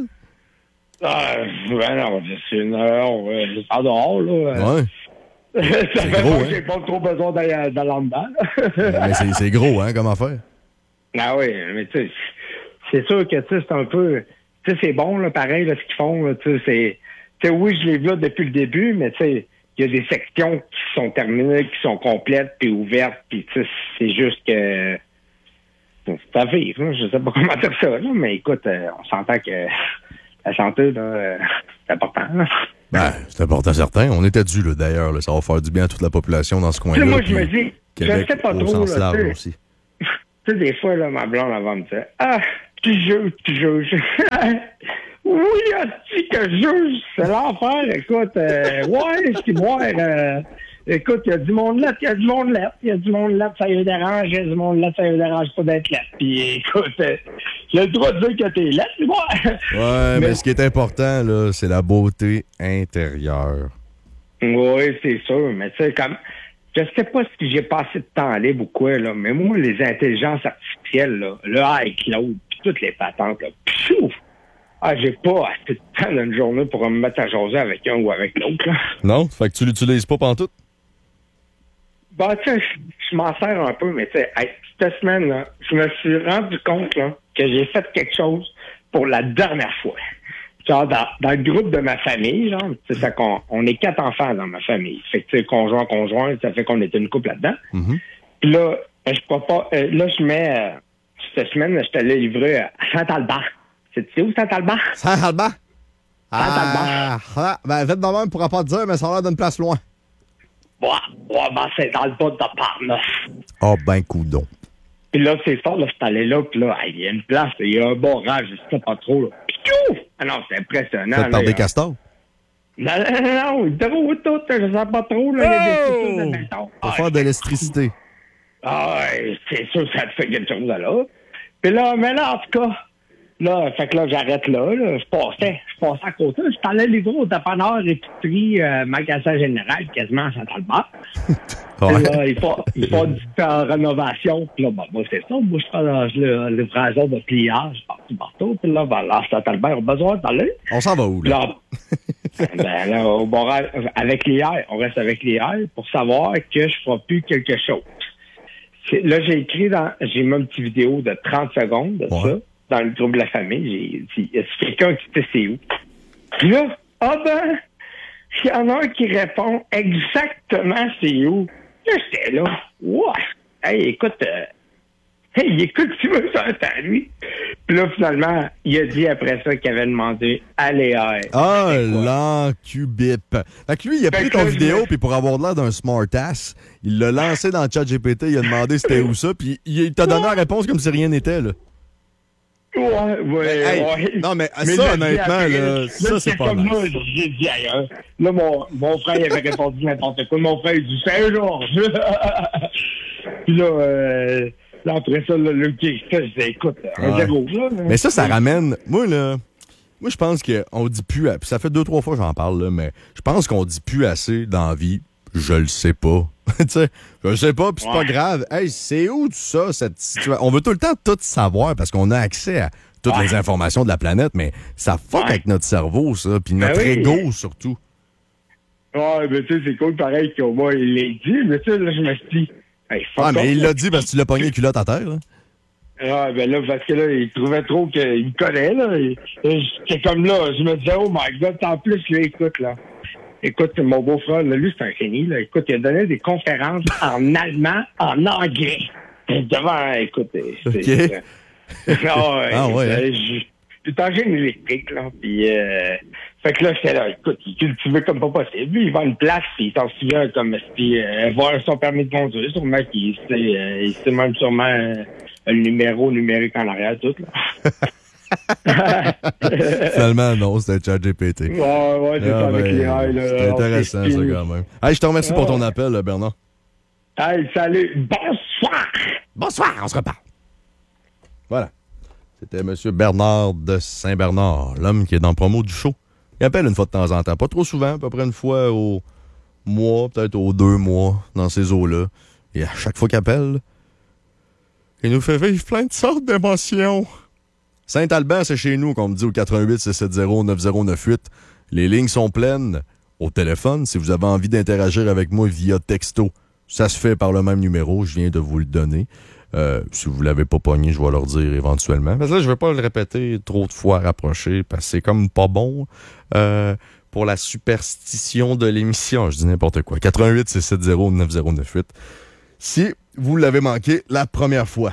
Ah, ben non, c'est une heure, c'est en dehors, là. Ouais. Ça fait gros, pas hein? que j'ai pas trop besoin d'aller dans l'en-dedans. Mais c'est, c'est gros, hein, comme affaire. Ah oui, mais tu sais, c'est sûr que, tu sais, c'est un peu... Tu sais, c'est bon, là, pareil, là, ce qu'ils font, là, tu sais, c'est... Tu sais, oui, je l'ai vu là depuis le début, mais tu sais, il y a des sections qui sont terminées, qui sont complètes, puis ouvertes, puis tu sais, c'est juste que... C'est à vivre, là, je sais pas comment dire ça, là, mais écoute, euh, on s'entend que la santé, là, euh, c'est important, là. Ben, c'est important, certain. On était dû, là, d'ailleurs. Là, ça va faire du bien à toute la population dans ce coin-là. Tu sais, moi, puis... je me dis, Québec je sais pas au trop, sens là, large tu sais. aussi. Tu sais, des fois, là, ma blonde, elle va me dire « Ah, tu juges, tu juges. » Oui, hostie que je juge, c'est l'enfer. Écoute, euh, ouais, c'est moi. Euh, écoute, il y a du monde là, il y a du monde là, il y a du monde là, ça lui dérange, il y a du monde là, ça lui dérange pas d'être là. Puis écoute, euh, j'ai le droit de dire que t'es là, c'est moi. Ouais, mais... mais ce qui est important, là, c'est la beauté intérieure. Oui, c'est sûr, mais tu sais, comme... Je sais pas si j'ai passé de temps libre ou quoi, là, mais moi, les intelligences artificielles, là, le iCloud, puis toutes les patentes, là, pfff! Ah, j'ai pas assez de temps dans une journée pour me mettre à jaser avec un ou avec l'autre, là. Non? Fait que tu l'utilises pas pantoute? Bah, tu sais, je, je m'en sers un peu, mais tu sais, hey, cette semaine, là, je me suis rendu compte, là, que j'ai fait quelque chose pour la dernière fois. Genre, dans, dans le groupe de ma famille, genre, c'est ça qu'on on est quatre enfants dans ma famille. Fait que, tu sais, conjoint, conjoint, ça fait qu'on était une couple là-dedans. Mm-hmm. Puis là, je crois pas, euh, là, je mets, euh, cette semaine, je suis allé livrer à Saint-Albert. C'est où, Saint-Albert? Saint-Albert? Saint-Albert. Ah, ben, vite de même, on pourra pas te dire, mais ça a l'air d'une place loin. Ouais, ouais, ben, c'est dans le bas de Parneuf. Ah, oh, ben, coudon. Puis là, c'est ça, là, je suis allé là, puis là, il y a une place, il y a un barrage, je sais pas trop, là. Piou! Ah non, c'est impressionnant. Ça te parle des là, castors? Non, non, non, non, trop, tout, je sais pas trop, là, il y a des Oh! structures de béton. Pour Ah, faire de l'électricité. Ah, ouais, c'est sûr que ça te fait quelque chose, là. Puis là, mais là, en tout cas, là, fait que là, j'arrête là, là, je passais, je passais à côté, je t'allais livrer au dépanneur, épicerie, euh, magasin général, quasiment à Saint-Albert. Ouais. Là, il faut, il faut du temps en rénovation. Puis là, ben, moi, c'est ça. Moi, je fais la livraison de pliage partout, partout. Puis là, ben, là, Saint-Albert a besoin d'aller. On s'en va où, là? Là, ben, là, au barrage, avec l'I R, on reste avec l'I R pour savoir que je ferai plus quelque chose. C'est, là, j'ai écrit dans, j'ai mis une petite vidéo de trente secondes de ouais. ça, dans le groupe de la famille. J'ai dit, est-ce quelqu'un qui sait c'est où? Puis là, ah ben, il y en a un qui répond exactement c'est où. Là, j'étais là. Wow! Hey, écoute, euh, hey, écoute, tu veux ça à lui? Puis là, finalement, il a dit après ça qu'il avait demandé à Léa. Ah, l'encubip. Fait que lui, il a Fait pris que ton là, vidéo, je- puis pour avoir l'air d'un smart-ass, il l'a lancé dans le chat G P T, il a demandé c'était où ça, puis il t'a donné la réponse comme si rien n'était, là. Ouais, ouais, Hey, ouais. non, mais Mais ça, là, honnêtement, après, là, ça, c'est pas comme nice. là, j'ai dit ailleurs. Là, mon, mon frère, il avait répondu n'importe quoi. Mon frère, il dit Saint-Georges. Puis là, euh, là, après ça, là, le qui je disais, écoute, un Ouais. zéro, là. Mais ça, ça ramène. Moi, là. Moi, je pense qu'on dit plus. Puis ça fait deux, trois fois que j'en parle, là, mais je pense qu'on dit plus assez dans la vie. Je le sais pas. Tu sais, je le sais pas, puis c'est Ouais. pas grave. Hey, c'est où tout ça, cette situation? On veut tout le temps tout savoir parce qu'on a accès à toutes Ouais. les informations de la planète, mais ça fuck Ouais. avec notre cerveau, ça, puis Ben notre oui. ego, surtout. Ouais, mais tu sais, c'est cool, pareil, qu'au moins, il l'a dit. Mais tu sais, là, je me suis dit, hey, fuck Ah, mais off, il là. l'a dit parce que tu l'as pogné les culottes à terre, là. Ah, ben là, parce que là, il trouvait trop qu'il me connaît, là. Et, et j'étais comme là, je me disais, oh my god, en plus, là, écoute, là. Écoute, mon beau-frère, là, lui, c'est un génie, là. Écoute, il a donné des conférences en allemand, en anglais. Devant, écoute, c'est... Ok. c'est- Ah, ouais. Ah, ouais, hein. euh, je- C'est un génie électrique, là. Puis, euh, fait que là, j'étais là, écoute, il cultivait comme pas possible. Lui, il va à une place, puis il s'en souvient comme, puis, euh, voir son permis de conduire, sûrement qu'il sait, euh, il sait même sûrement euh, le numéro numérique en arrière, tout, là. Finalement, non, c'était chat G P T. Ouais, ouais, c'est Ah, ça avec ben, les high, là. c'est Alors, intéressant, c'est ça, fini. quand même. Hey, je te remercie pour ton Ah. appel, là, Bernard. Hey, salut. Bonsoir. Bonsoir, on se reparle. Voilà. C'était M. Bernard de Saint-Bernard, l'homme qui est dans le promo du show. Il appelle une fois de temps en temps. Pas trop souvent, à peu près une fois au mois, peut-être aux deux mois, dans ces eaux-là. Et à chaque fois qu'il appelle, il nous fait vivre plein de sortes d'émotions. Saint-Alban, c'est chez nous, qu'on me dit au quatre un huit six sept zéro neuf zéro neuf huit. Les lignes sont pleines. Au téléphone, si vous avez envie d'interagir avec moi via texto, ça se fait par le même numéro. Je viens de vous le donner. Euh, si vous ne l'avez pas pogné, je vais leur dire éventuellement. Parce que là, je ne vais pas le répéter trop de fois rapproché, parce que c'est comme pas bon euh, pour la superstition de l'émission. Je dis n'importe quoi. quatre un huit six sept zéro neuf zéro neuf huit. Si vous l'avez manqué la première fois.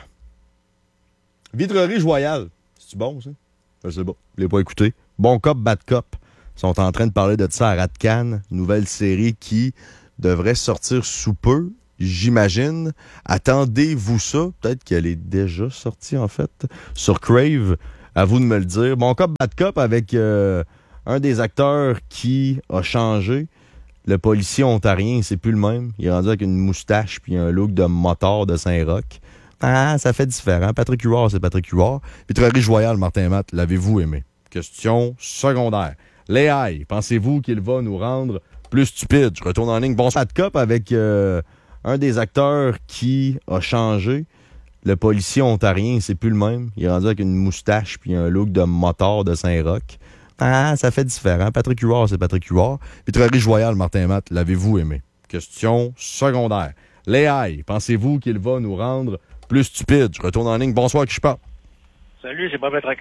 Vitrerie Joyal. C'est-tu bon, ça? Je sais pas. Je l'ai pas écouté. Bon Cop, Bad Cop. Ils sont en train de parler de ça à Radcan. Nouvelle série qui devrait sortir sous peu. j'imagine. Attendez-vous ça. Peut-être qu'elle est déjà sortie, en fait, sur Crave. À vous de me le dire. Bon cop, bad cop avec euh, un des acteurs qui a changé. Le policier ontarien, c'est plus le même. Il est rendu avec une moustache puis un look de motard de Saint-Roch. Ah, ça fait différent. Patrick Huard, c'est Patrick Huard. Pétrolier Royal, Martin Matt, l'avez-vous aimé? Question secondaire. Léaï, pensez-vous qu'il va nous rendre plus stupides? Je retourne en ligne. Bonsoir, bad cop avec euh, un des acteurs qui a changé. Le policier ontarien, c'est plus le même. Il est rendu avec une moustache puis un look de motard de Saint-Roch. Ah, ça fait différent. Patrick Huard, c'est Patrick Huard. Pétrolier Royal, Martin Matt, l'avez-vous aimé? Question secondaire. Léaï, pensez-vous qu'il va nous rendre plus stupides? Je retourne en ligne. Bonsoir, qui je parle? Salut, c'est Bob Traquin.